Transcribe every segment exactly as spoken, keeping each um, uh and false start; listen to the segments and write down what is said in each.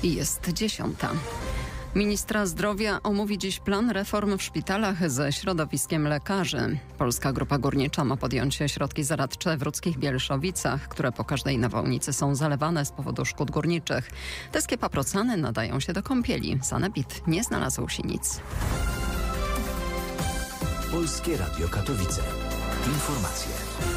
I jest dziesiąta. Ministra Zdrowia omówi dziś plan reform w szpitalach ze środowiskiem lekarzy. Polska Grupa Górnicza ma podjąć środki zaradcze w Rudzkich Bielszowicach, które po każdej nawałnicy są zalewane z powodu szkód górniczych. Te skiepaprocany nadają się do kąpieli. Sanepid nie znalazł się nic. Polskie Radio Katowice. Informacje.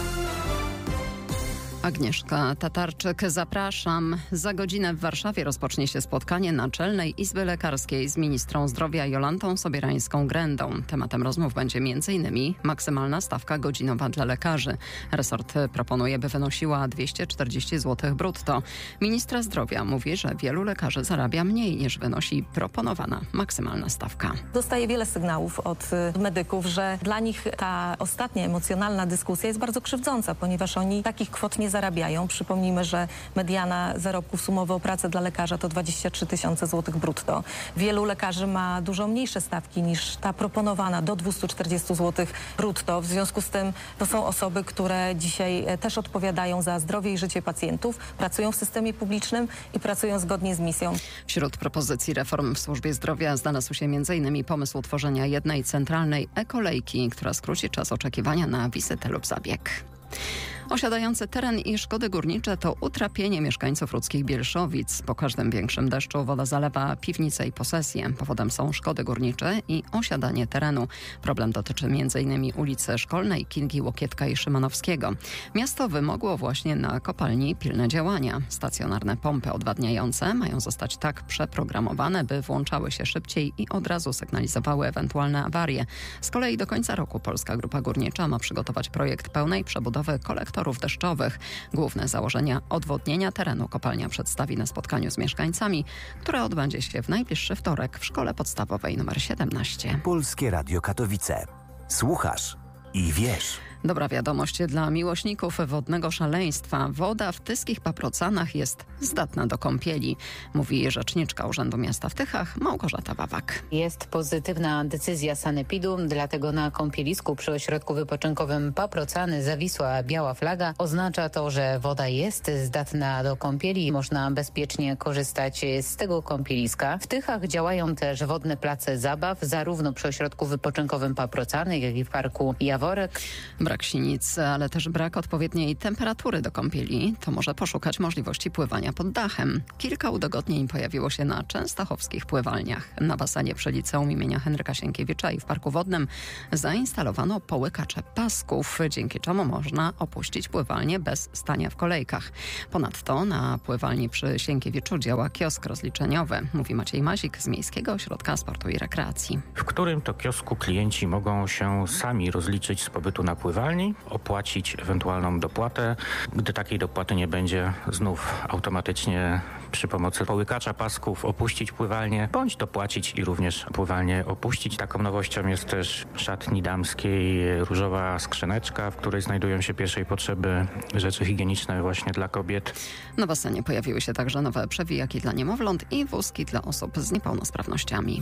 Agnieszka Tatarczyk, zapraszam. Za godzinę w Warszawie rozpocznie się spotkanie Naczelnej Izby Lekarskiej z ministrą zdrowia Jolantą Sobierańską-Grędą. Tematem rozmów będzie między innymi maksymalna stawka godzinowa dla lekarzy. Resort proponuje, by wynosiła dwieście czterdzieści złotych brutto. Ministra zdrowia mówi, że wielu lekarzy zarabia mniej niż wynosi proponowana maksymalna stawka. Dostaję wiele sygnałów od medyków, że dla nich ta ostatnia emocjonalna dyskusja jest bardzo krzywdząca, ponieważ oni takich kwot nie zarabiają. Przypomnijmy, że mediana zarobków sumowy o pracę dla lekarza to dwadzieścia trzy tysiące złotych brutto. Wielu lekarzy ma dużo mniejsze stawki niż ta proponowana do dwieście czterdzieści złotych brutto. W związku z tym to są osoby, które dzisiaj też odpowiadają za zdrowie i życie pacjentów, pracują w systemie publicznym i pracują zgodnie z misją. Wśród propozycji reform w służbie zdrowia znalazł się między innymi pomysł utworzenia jednej centralnej e-kolejki, która skróci czas oczekiwania na wizytę lub zabieg. Osiadający teren i szkody górnicze to utrapienie mieszkańców Rudzkich Bielszowic. Po każdym większym deszczu woda zalewa piwnice i posesje. Powodem są szkody górnicze i osiadanie terenu. Problem dotyczy między innymi ulicy Szkolnej, Kingi, Łokietka i Szymanowskiego. Miasto wymogło właśnie na kopalni pilne działania. Stacjonarne pompy odwadniające mają zostać tak przeprogramowane, by włączały się szybciej i od razu sygnalizowały ewentualne awarie. Z kolei do końca roku Polska Grupa Górnicza ma przygotować projekt pełnej przebudowy kolektorów deszczowych. Główne założenia odwodnienia terenu kopalnia przedstawi na spotkaniu z mieszkańcami, które odbędzie się w najbliższy wtorek w szkole podstawowej nr siedemnaście. Polskie Radio Katowice. Słuchasz i wiesz. Dobra wiadomość dla miłośników wodnego szaleństwa. Woda w tyskich Paprocanach jest zdatna do kąpieli, mówi rzeczniczka Urzędu Miasta w Tychach Małgorzata Wawak. Jest pozytywna decyzja sanepidu, dlatego na kąpielisku przy ośrodku wypoczynkowym Paprocany zawisła biała flaga. Oznacza to, że woda jest zdatna do kąpieli i można bezpiecznie korzystać z tego kąpieliska. W Tychach działają też wodne place zabaw, zarówno przy ośrodku wypoczynkowym Paprocany, jak i w parku Jaworek. Brak sinic, ale też brak odpowiedniej temperatury do kąpieli to może poszukać możliwości pływania pod dachem. Kilka udogodnień pojawiło się na częstochowskich pływalniach. Na basenie przy liceum imienia Henryka Sienkiewicza i w parku wodnym zainstalowano połykacze pasków, dzięki czemu można opuścić pływalnię bez stania w kolejkach. Ponadto na pływalni przy Sienkiewiczu działa kiosk rozliczeniowy, mówi Maciej Mazik z Miejskiego Ośrodka Sportu i Rekreacji. W którym to kiosku klienci mogą się sami rozliczyć z pobytu na pływalni, opłacić ewentualną dopłatę. Gdy takiej dopłaty nie będzie, znów automatycznie przy pomocy połykacza pasków opuścić pływalnię, bądź dopłacić i również pływalnię opuścić. Taką nowością jest też w szatni damskiej różowa skrzyneczka, w której znajdują się pierwszej potrzeby rzeczy higieniczne właśnie dla kobiet. Na basenie pojawiły się także nowe przewijaki dla niemowląt i wózki dla osób z niepełnosprawnościami.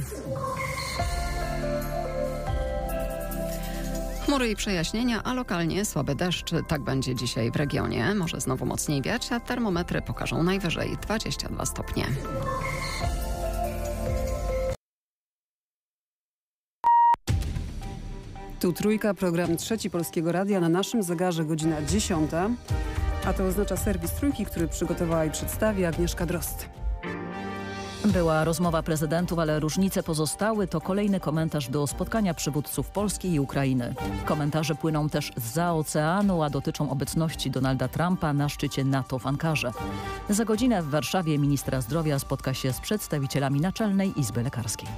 Chmury i przejaśnienia, a lokalnie słaby deszcz. Tak będzie dzisiaj w regionie. Może znowu mocniej wiać, a termometry pokażą najwyżej dwadzieścia dwa stopnie. Tu Trójka, program Trzeci Polskiego Radia. Na naszym zegarze godzina dziesiąta, a to oznacza serwis Trójki, który przygotowała i przedstawi Agnieszka Drozd. Była rozmowa prezydentów, ale różnice pozostały. To kolejny komentarz do spotkania przywódców Polski i Ukrainy. Komentarze płyną też zza oceanu, a dotyczą obecności Donalda Trumpa na szczycie NATO w Ankarze. Za godzinę w Warszawie ministra zdrowia spotka się z przedstawicielami Naczelnej Izby Lekarskiej.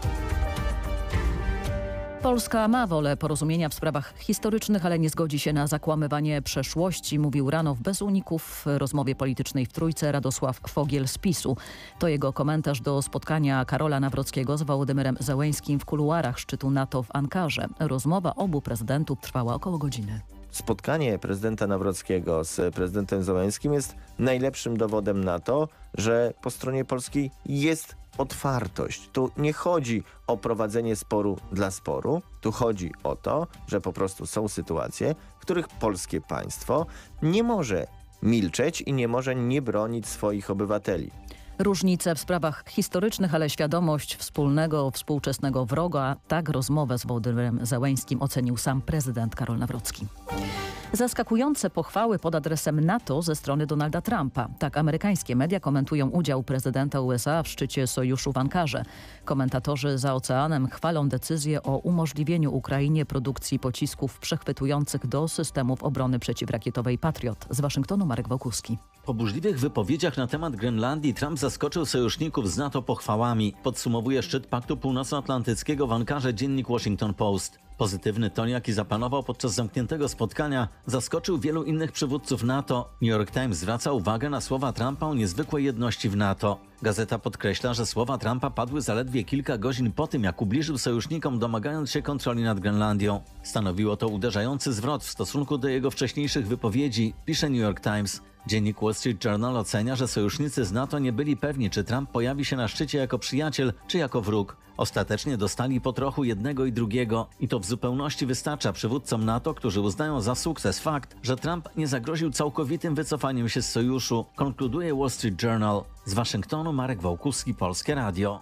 Polska ma wolę porozumienia w sprawach historycznych, ale nie zgodzi się na zakłamywanie przeszłości, mówił rano w Bez Uników w rozmowie politycznej w Trójce Radosław Fogiel z PiSu. To jego komentarz do spotkania Karola Nawrockiego z Wołodymyrem Zełeńskim w kuluarach szczytu NATO w Ankarze. Rozmowa obu prezydentów trwała około godziny. Spotkanie prezydenta Nawrockiego z prezydentem Zełeńskim jest najlepszym dowodem na to, że po stronie polskiej jest otwartość. Tu nie chodzi o prowadzenie sporu dla sporu. Tu chodzi o to, że po prostu są sytuacje, w których polskie państwo nie może milczeć i nie może nie bronić swoich obywateli. Różnice w sprawach historycznych, ale świadomość wspólnego, współczesnego wroga. Tak rozmowę z Wołodymyrem Zełeńskim ocenił sam prezydent Karol Nawrocki. Zaskakujące pochwały pod adresem NATO ze strony Donalda Trumpa. Tak amerykańskie media komentują udział prezydenta U S A w szczycie sojuszu w Ankarze. Komentatorzy za oceanem chwalą decyzję o umożliwieniu Ukrainie produkcji pocisków przechwytujących do systemów obrony przeciwrakietowej Patriot. Z Waszyngtonu Marek Wokuski. Po burzliwych wypowiedziach na temat Grenlandii Trump zaskoczył sojuszników z NATO pochwałami. Podsumowuje szczyt Paktu Północnoatlantyckiego w Ankarze dziennik Washington Post. Pozytywny ton, jaki zapanował podczas zamkniętego spotkania, zaskoczył wielu innych przywódców NATO. New York Times zwraca uwagę na słowa Trumpa o niezwykłej jedności w NATO. Gazeta podkreśla, że słowa Trumpa padły zaledwie kilka godzin po tym, jak ubliżył sojusznikom, domagając się kontroli nad Grenlandią. Stanowiło to uderzający zwrot w stosunku do jego wcześniejszych wypowiedzi, pisze New York Times. Dziennik Wall Street Journal ocenia, że sojusznicy z NATO nie byli pewni, czy Trump pojawi się na szczycie jako przyjaciel, czy jako wróg. Ostatecznie dostali po trochu jednego i drugiego i to w zupełności wystarcza przywódcom NATO, którzy uznają za sukces fakt, że Trump nie zagroził całkowitym wycofaniem się z sojuszu, konkluduje Wall Street Journal. Z Waszyngtonu Marek Wołkuski, Polskie Radio.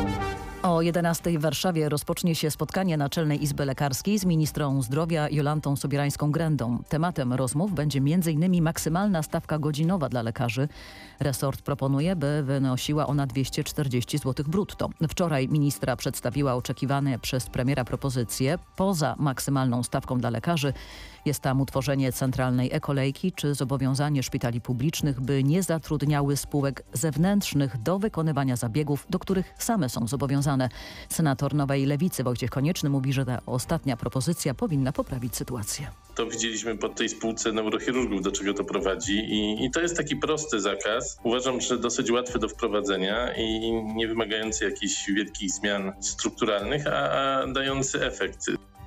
O jedenastej w Warszawie rozpocznie się spotkanie Naczelnej Izby Lekarskiej z ministrą zdrowia Jolantą Sobierańską-Grendą. Tematem rozmów będzie między innymi maksymalna stawka godzinowa dla lekarzy. Resort proponuje, by wynosiła ona dwieście czterdzieści złotych brutto. Wczoraj ministra przedstawiła oczekiwane przez premiera propozycje. Poza maksymalną stawką dla lekarzy jest tam utworzenie centralnej e-kolejki czy zobowiązanie szpitali publicznych, by nie zatrudniały spółek zewnętrznych do wykonywania zabiegów, do których same są zobowiązane. Senator Nowej Lewicy Wojciech Konieczny mówi, że ta ostatnia propozycja powinna poprawić sytuację. To widzieliśmy po tej spółce neurochirurgów, do czego to prowadzi i, i to jest taki prosty zakaz. Uważam, że dosyć łatwy do wprowadzenia i nie wymagający jakichś wielkich zmian strukturalnych, a, a dający efekt.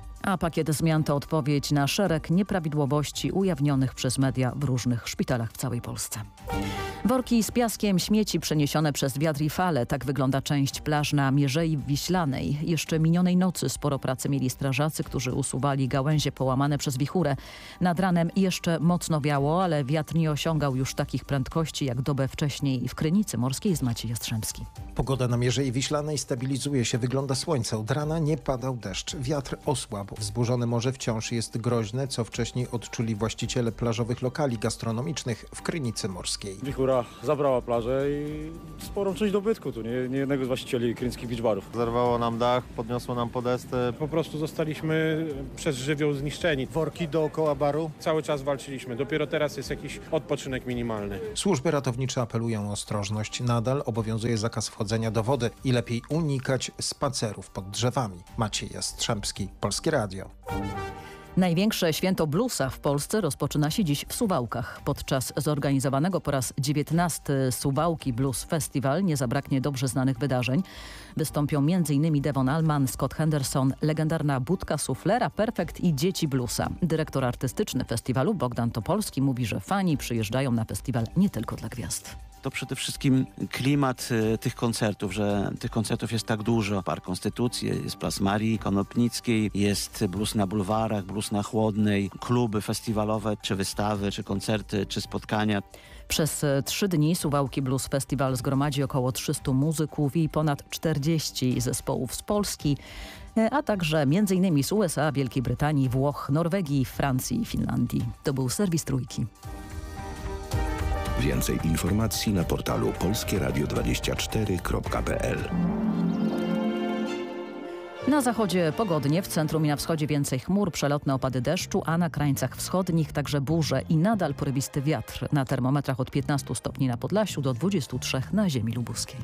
A pakiet zmian to odpowiedź na szereg nieprawidłowości ujawnionych przez media w różnych szpitalach w całej Polsce. Worki z piaskiem, śmieci przeniesione przez wiatr i fale. Tak wygląda część plaż na Mierzei Wiślanej. Jeszcze minionej nocy sporo pracy mieli strażacy, którzy usuwali gałęzie połamane przez wichurę. Nad ranem jeszcze mocno wiało, ale wiatr nie osiągał już takich prędkości jak dobę wcześniej w Krynicy Morskiej. Z Maciej Jastrzębski. Pogoda na Mierzei Wiślanej stabilizuje się, wygląda słońce. Od rana nie padał deszcz. Wiatr osłabł. Wzburzone morze wciąż jest groźne, co wcześniej odczuli właściciele plażowych lokali gastronomicznych w Krynicy Morskiej. Wichura zabrała plażę i sporą część dobytku. Tu nie, nie jednego z właścicieli krynickich beach barów. Zerwało nam dach, podniosło nam podestę. Po prostu zostaliśmy przez żywioł zniszczeni. Worki dookoła baru. Cały czas walczyliśmy. Dopiero teraz jest jakiś odpoczynek minimalny. Służby ratownicze apelują o ostrożność. Nadal obowiązuje zakaz wchodzenia do wody i lepiej unikać spacerów pod drzewami. Maciej Jastrzębski, Polskie Radio. Największe święto bluesa w Polsce rozpoczyna się dziś w Suwałkach. Podczas zorganizowanego po raz dziewiętnasty Suwałki Blues Festival nie zabraknie dobrze znanych wydarzeń. Wystąpią między innymi Devon Allman, Scott Henderson, legendarna Budka Suflera, Perfekt i Dzieci Bluesa. Dyrektor artystyczny festiwalu Bogdan Topolski mówi, że fani przyjeżdżają na festiwal nie tylko dla gwiazd. To przede wszystkim klimat y, tych koncertów, że tych koncertów jest tak dużo. Park Konstytucji, jest Plac Marii Konopnickiej, jest blues na bulwarach, blues na Chłodnej, kluby festiwalowe, czy wystawy, czy koncerty, czy spotkania. Przez trzy dni Suwałki Blues Festival zgromadzi około trzystu muzyków i ponad czterdzieści zespołów z Polski, a także między innymi z U S A, Wielkiej Brytanii, Włoch, Norwegii, Francji i Finlandii. To był serwis Trójki. Więcej informacji na portalu polskie radio dwadzieścia cztery kropka p l. Na zachodzie pogodnie, w centrum i na wschodzie więcej chmur, przelotne opady deszczu, a na krańcach wschodnich także burze i nadal porywisty wiatr. Na termometrach od piętnastu stopni na Podlasiu do dwudziestu trzech na ziemi lubuskiej.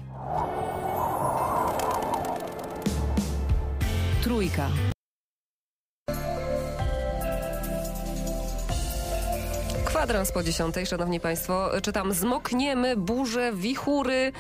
Trójka. Kwadrans po dziesiątej, szanowni państwo. Czytam: zmokniemy, burze, wichury.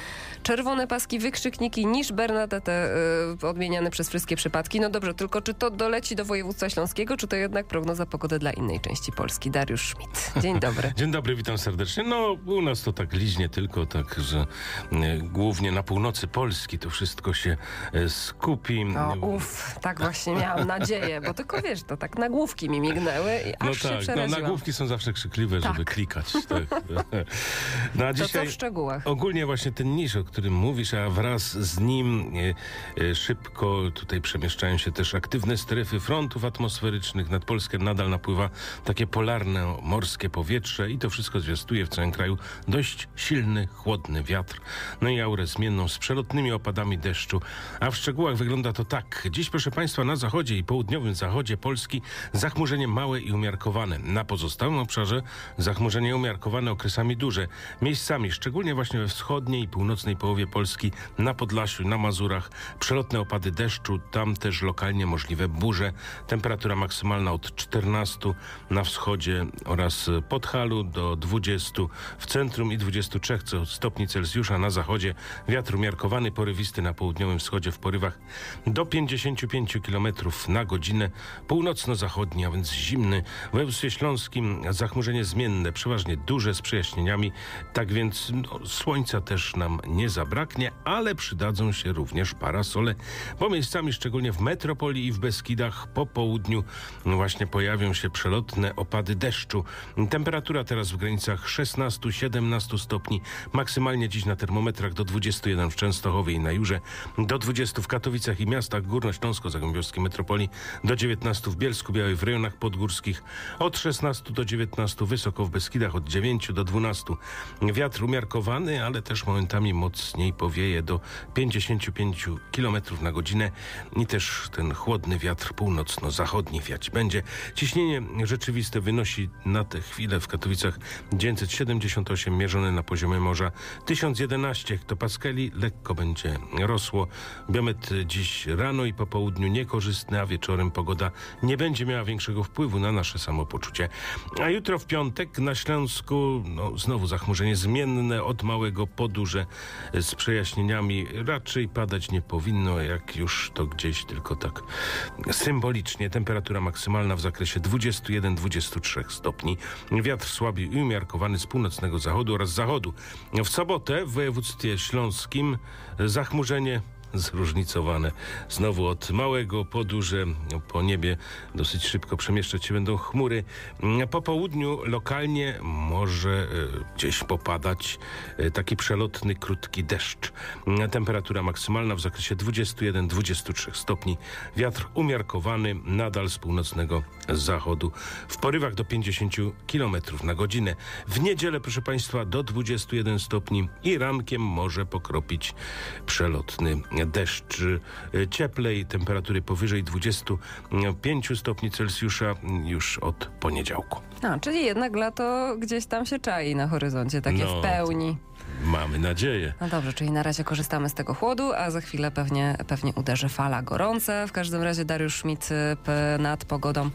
czerwone paski, wykrzykniki, niż Bernadette y, odmieniane przez wszystkie przypadki. No dobrze, tylko czy to doleci do województwa śląskiego, czy to jednak prognoza pogody dla innej części Polski? Dariusz Schmidt. Dzień dobry. Dzień dobry, witam serdecznie. No u nas to tak liźnie tylko tak, że e, głównie na północy Polski to wszystko się e, skupi. No uff, tak właśnie miałam nadzieję, bo tylko wiesz, to tak nagłówki mi mignęły i aż no się tak, przeraziłam. No nagłówki są zawsze krzykliwe, tak. żeby klikać. Tak. No, a to dzisiaj co w szczegółach? Ogólnie właśnie ten niż, o którym mówisz, a wraz z nim e, e, szybko tutaj przemieszczają się też aktywne strefy frontów atmosferycznych. Nad Polskę nadal napływa takie polarne, morskie powietrze i to wszystko zwiastuje w całym kraju dość silny, chłodny wiatr. No i aurę zmienną z przelotnymi opadami deszczu. A w szczegółach wygląda to tak. Dziś, proszę Państwa, na zachodzie i południowym zachodzie Polski zachmurzenie małe i umiarkowane. Na pozostałym obszarze zachmurzenie umiarkowane okresami duże. Miejscami, szczególnie właśnie we wschodniej i północnej połowie Polski, na Podlasiu, na Mazurach, przelotne opady deszczu, tam też lokalnie możliwe burze. Temperatura maksymalna od czternastu na wschodzie oraz Podhalu do dwudziestu w centrum i dwudziestu trzech stopni Celsjusza na zachodzie. Wiatr umiarkowany, porywisty na południowym wschodzie w porywach do pięćdziesięciu pięciu kilometrów na godzinę. Północno-zachodni, a więc zimny. W województwie śląskim zachmurzenie zmienne, przeważnie duże z przejaśnieniami. Tak więc no, słońca też nam nie zabraknie, ale przydadzą się również parasole, bo miejscami, szczególnie w metropolii i w Beskidach, po południu no właśnie pojawią się przelotne opady deszczu. Temperatura teraz w granicach szesnastu do siedemnastu stopni. Maksymalnie dziś na termometrach do dwudziestu jeden w Częstochowie i na Jurze, do dwudziestu w Katowicach i miastach górnośląsko-zagłębiowskiej metropolii, do dziewiętnastu w Bielsku Białej, w rejonach podgórskich, od szesnastu do dziewiętnastu wysoko w Beskidach, od dziewięciu do dwunastu. Wiatr umiarkowany, ale też momentami mocniej powieje do pięćdziesięciu pięciu kilometrów na godzinę i też ten chłodny wiatr północno-zachodni wiać będzie. Ciśnienie rzeczywiste wynosi na tę chwilę w Katowicach dziewięćset siedemdziesiąt osiem, mierzone na poziomie morza tysiąc jedenaście hektopaskali, lekko będzie rosło. Biometr dziś rano i po południu niekorzystny, a wieczorem pogoda nie będzie miała większego wpływu na nasze samopoczucie. A jutro w piątek na Śląsku no, znowu zachmurzenie zmienne od małego po duże z przejaśnieniami. Raczej padać nie powinno, jak już to gdzieś tylko tak symbolicznie. Temperatura maksymalna w zakresie dwudziestu jeden do dwudziestu trzech stopni. Wiatr słaby i umiarkowany z północnego zachodu oraz zachodu. W sobotę w województwie śląskim zachmurzenie zróżnicowane. Znowu od małego po duże, po niebie dosyć szybko przemieszczać się będą chmury. Po południu lokalnie może e, gdzieś popadać e, taki przelotny, krótki deszcz. Temperatura maksymalna w zakresie dwudziestu jeden do dwudziestu trzech stopni. Wiatr umiarkowany nadal z północnego zachodu. W porywach do pięćdziesięciu kilometrów na godzinę. W niedzielę, proszę Państwa, do dwudziestu jeden stopni i rankiem może pokropić przelotny deszcz. Cieplej, temperatury powyżej dwudziestu pięciu stopni Celsjusza już od poniedziałku. A, czyli jednak lato gdzieś tam się czai na horyzoncie, takie no, w pełni. Mamy nadzieję. No dobrze, czyli na razie korzystamy z tego chłodu, a za chwilę pewnie, pewnie uderzy fala gorąca. W każdym razie Dariusz Schmidt nad pogodą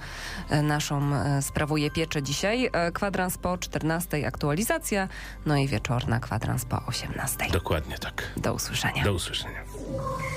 naszą sprawuje pieczę dzisiaj. Kwadrans po czternastej aktualizacja, no i wieczorna kwadrans po osiemnastej. Dokładnie tak. Do usłyszenia. Do usłyszenia.